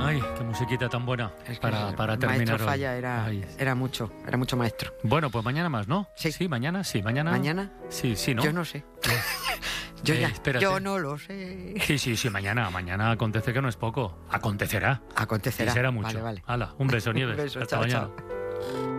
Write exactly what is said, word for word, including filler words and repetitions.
Ay, qué musiquita tan buena Es que para, el para terminar Maestro hoy. Falla era, Ay. era mucho, era mucho maestro. Bueno, pues mañana más, ¿no? Sí. Sí, mañana, sí, mañana. ¿Mañana? Sí, sí, ¿no? Yo no sé. Yo Eh, ya, espérate. yo no lo sé. Sí, sí, sí, mañana. Mañana acontece que no es poco. Acontecerá. Acontecerá. Y será mucho. Vale, vale. Hala, un beso, Nieves. Un beso, Hasta chao, mañana. chao.